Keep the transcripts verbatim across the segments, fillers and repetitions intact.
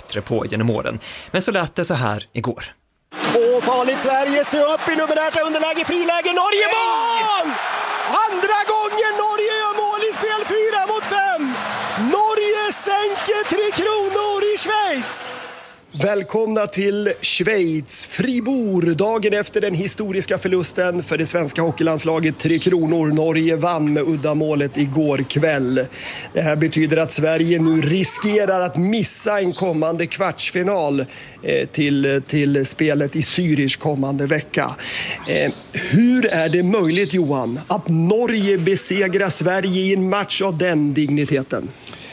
bättre på genom åren. Men så lät det så här igår. Åh, farligt Sverige, se upp i numerärt underläge, friläge, Norge, mål! Andra gången Norge gör mål i spel, fyra mot fem. Norge sänker Tre Kronor i Schweiz. Välkomna till Schweiz, Fribourg, dagen efter den historiska förlusten för det svenska hockeylandslaget Tre Kronor. Norge vann med uddamålet igår kväll. Det här betyder att Sverige nu riskerar att missa en kommande kvartsfinal eh, till, till spelet i Zürich kommande vecka. Eh, hur är det möjligt, Johan, att Norge besegrar Sverige i en match av den digniteten?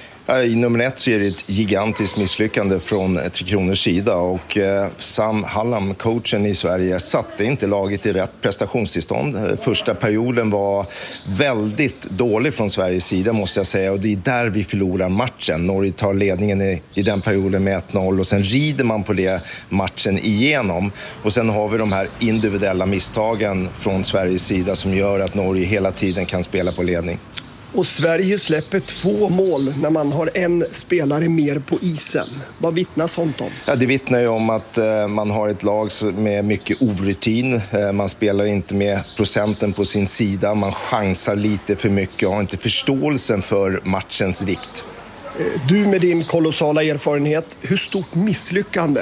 I nummer ett så är det ett gigantiskt misslyckande från Tre Kronors sida och Sam Hallam, coachen i Sverige, satte inte laget i rätt prestationstillstånd. Första perioden var väldigt dålig från Sveriges sida, måste jag säga, och det är där vi förlorar matchen. Norge tar ledningen i, i den perioden med ett noll och sen rider man på det matchen igenom. Och sen har vi de här individuella misstagen från Sveriges sida som gör att Norge hela tiden kan spela på ledning. Och Sverige släpper två mål när man har en spelare mer på isen. Vad vittnar sånt om? Ja, det vittnar ju om att eh, man har ett lag med mycket orutin. Eh, man spelar inte med procenten på sin sida. Man chansar lite för mycket och har inte förståelsen för matchens vikt. Du med din kolossala erfarenhet, hur stort misslyckande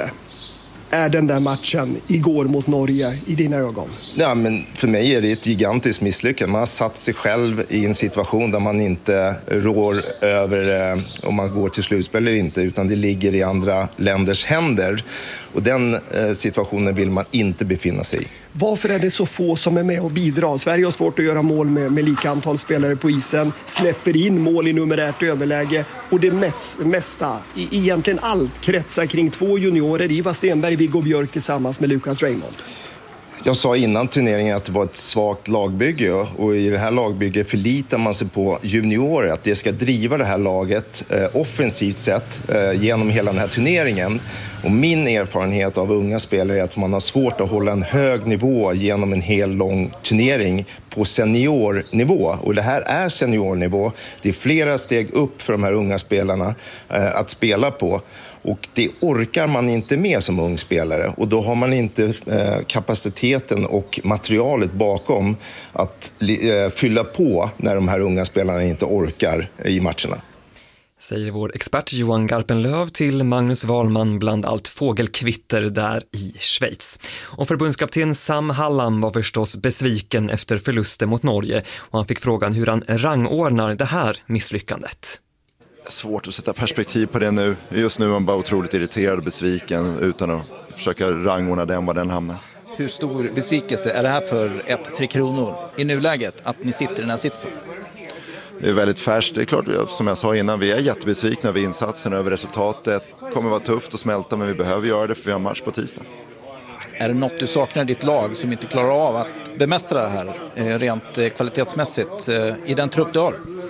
är den där matchen igår mot Norge i dina ögon? Ja, men för mig är det ett gigantiskt misslyckande. Man har satt sig själv i en situation där man inte rår över eh, om man går till slutspel eller inte, utan det ligger i andra länders händer. Och den eh, situationen vill man inte befinna sig i. Varför är det så få som är med och bidrar? Sverige har svårt att göra mål med, med lika antal spelare på isen, släpper in mål i numerärt överläge och det mesta, egentligen allt, kretsar kring två juniorer, Ivar Stenberg, Viggo Björk tillsammans med Lucas Raymond. Jag sa innan turneringen att det var ett svagt lagbygge och i det här lagbygget förlitar man sig på juniorer, att det ska driva det här laget eh, offensivt sett eh, genom hela den här turneringen. Och min erfarenhet av unga spelare är att man har svårt att hålla en hög nivå genom en hel lång turnering på seniornivå. Och det här är seniornivå. Det är flera steg upp för de här unga spelarna eh, att spela på. Och det orkar man inte med som ung spelare. Och då har man inte eh, kapaciteten och materialet bakom att eh, fylla på när de här unga spelarna inte orkar i matcherna. Säger vår expert Johan Garpenlöv till Magnus Wahlman bland allt fågelkvitter där i Schweiz. Och förbundskapten Sam Hallam var förstås besviken efter förlusten mot Norge och han fick frågan hur han rangordnar det här misslyckandet. Svårt att sätta perspektiv på det nu. Just nu är man bara otroligt irriterad och besviken utan att försöka rangordna den var den hamnar. Hur stor besvikelse är det här för ett Tre Kronor i nuläget att ni sitter i den här sitsen? Det är väldigt färskt. Det är klart, som jag sa innan, vi är jättebesvikna över insatsen, över resultatet. Det kommer vara tufft att smälta, men vi behöver göra det för vi har match på tisdag. Är det något du saknar i ditt lag som inte klarar av att bemästra det här rent kvalitetsmässigt i den trupp du har?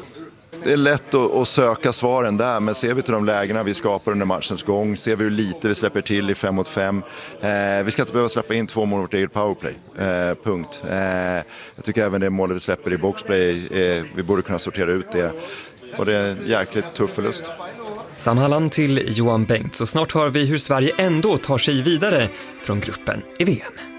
Det är lätt att, att söka svaren där, men ser vi till de lägena vi skapar under matchens gång, ser vi hur lite vi släpper till i fem mot fem. Eh, vi ska inte behöva släppa in två mål mot eget powerplay. Eh, punkt. Eh, jag tycker även det målet vi släpper i boxplay, eh, vi borde kunna sortera ut det. Och det är en jäkligt tuff förlust. Sam Hallam till Johan Bengt. Så snart hör vi hur Sverige ändå tar sig vidare från gruppen i V M.